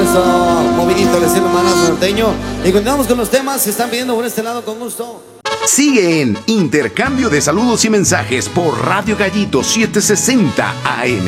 gusto, movidito, les sirve Manazo Norteño. Y continuamos con los temas, se están pidiendo por este lado con gusto. Sigue en Intercambio de Saludos y Mensajes por Radio Gallito 760 AM.